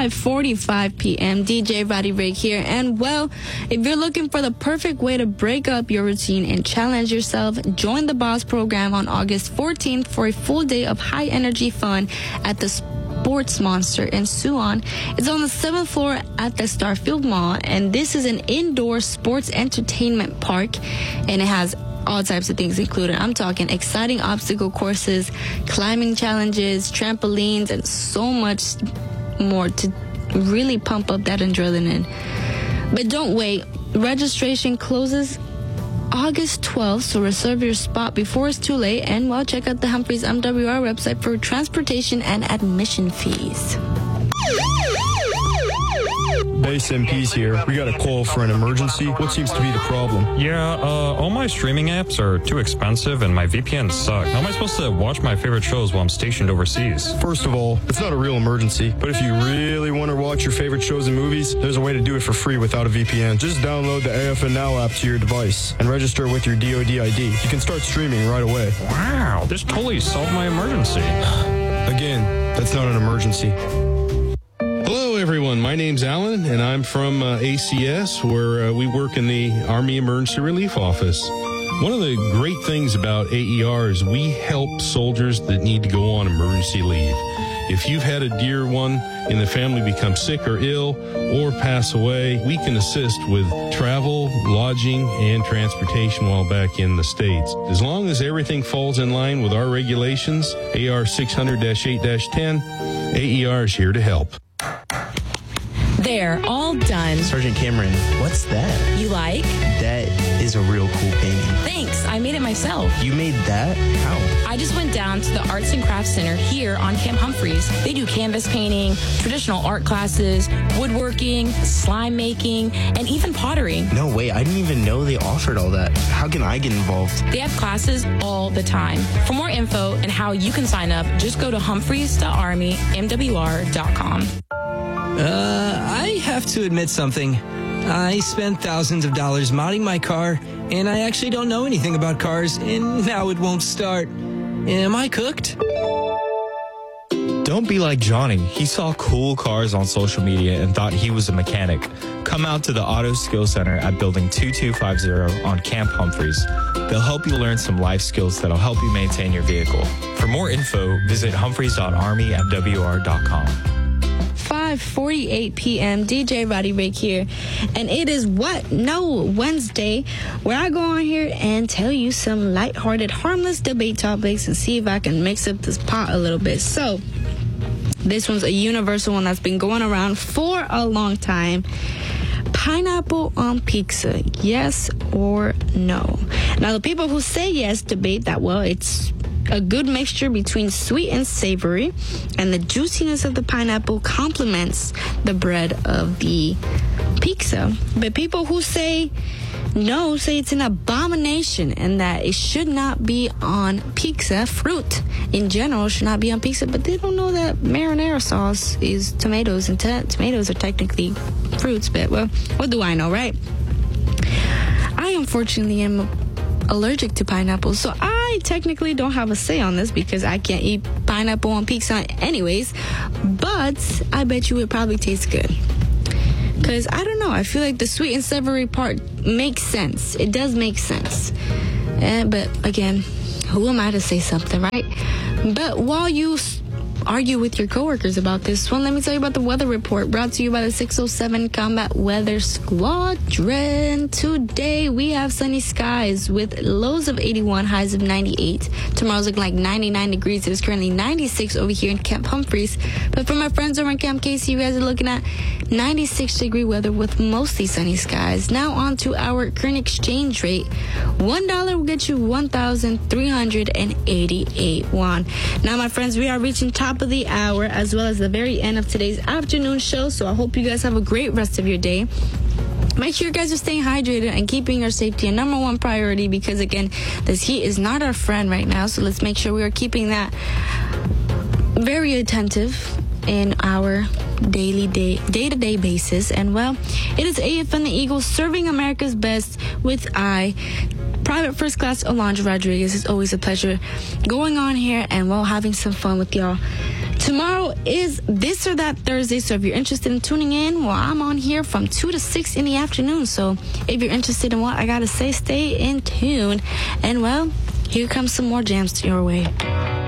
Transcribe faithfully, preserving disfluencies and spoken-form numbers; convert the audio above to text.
five forty-five p.m. D J Roddy Rig here. And well, if you're looking for the perfect way to break up your routine and challenge yourself, join the Boss program on August fourteenth for a full day of high energy fun at the Sports Monster in Suwon. It's on the seventh floor at the Starfield Mall, and this is an indoor sports entertainment park, and it has all types of things included. I'm talking exciting obstacle courses, climbing challenges, trampolines, and so much more to really pump up that adrenaline. But don't wait. Registration closes August twelfth, so reserve your spot before it's too late. And, well, check out the Humphreys M W R website for transportation and admission fees. Base M P's here. We got a call for an emergency. What seems to be the problem? Yeah, uh, all my streaming apps are too expensive and my V P Ns suck. How am I supposed to watch my favorite shows while I'm stationed overseas? First of all, it's not a real emergency, but if you really want to watch your favorite shows and movies, there's a way to do it for free without a V P N. Just download the A F N Now app to your device and register with your D O D I D. You can start streaming right away. Wow, this totally solved my emergency. Again, that's not an emergency. Hello, everyone. My name's Alan, and I'm from uh, A C S, where uh, we work in the Army Emergency Relief Office. One of the great things about A E R is we help soldiers that need to go on emergency leave. If you've had a dear one in the family become sick or ill or pass away, we can assist with travel, lodging, and transportation while back in the States. As long as everything falls in line with our regulations, A R six hundred dash eight dash ten, A E R is here to help. There, all done. Sergeant Cameron, what's that? You like? That is a real cool painting. Thanks, I made it myself. You made that? How? I just went down to the Arts and Crafts Center here on Camp Humphreys. They do canvas painting, traditional art classes, woodworking, slime making, and even pottery. No way, I didn't even know they offered all that. How can I get involved? They have classes all the time. For more info and how you can sign up, just go to humphreys dot army m w r dot com. Uh, I have to admit something. I spent thousands of dollars modding my car, and I actually don't know anything about cars, and now it won't start. Am I cooked? Don't be like Johnny. He saw cool cars on social media and thought he was a mechanic. Come out to the Auto Skill Center at Building two two five zero on Camp Humphreys. They'll help you learn some life skills that'll help you maintain your vehicle. For more info, visit humphreys dot army m w r dot com. five forty-eight p.m. D J Roddy Rig here, and it is what? No, Wednesday, where I go on here and tell you some lighthearted, harmless debate topics and see if I can mix up this pot a little bit. So, this one's a universal one that's been going around for a long time. Pineapple on pizza, yes or no? Now, the people who say yes debate that, well, it's a good mixture between sweet and savory, and the juiciness of the pineapple complements the bread of the pizza. But people who say no say it's an abomination and that it should not be on pizza. Fruit in general should not be on pizza, but they don't know that marinara sauce is tomatoes, and t- tomatoes are technically fruits. But, well, what do I know, right? I unfortunately am allergic to pineapple, so I technically don't have a say on this because I can't eat pineapple on pizza anyways, but I bet you it probably tastes good. Because, I don't know, I feel like the sweet and savory part makes sense. It does make sense. Uh, but, again, who am I to say something, right? But while you argue with your coworkers about this one, let me tell you about the weather report brought to you by the six oh seven Combat Weather Squadron. Today we have sunny skies with lows of eighty-one, highs of ninety-eight. Tomorrow's looking like ninety-nine degrees. It is currently ninety-six over here in Camp Humphreys. But for my friends over in Camp Casey, you guys are looking at ninety-six degree weather with mostly sunny skies. Now on to our current exchange rate. One dollar will get you one thousand three hundred eighty-eight won. Now, my friends, we are reaching top of the hour as well as the very end of today's afternoon show, so I hope you guys have a great rest of your day. Make sure you guys are staying hydrated and keeping your safety a number one priority, because again, this heat is not our friend right now, so let's make sure we are keeping that very attentive in our daily day day-to-day basis. And well, it is A F N the Eagles serving America's best with I Private First Class Alondra Rodriguez. It's always a pleasure going on here and, well, having some fun with y'all. Tomorrow is This or That Thursday, so if you're interested in tuning in, well, I'm on here from two to six in the afternoon. So if you're interested in what I got to say, stay in tune. And, well, here comes some more jams your way.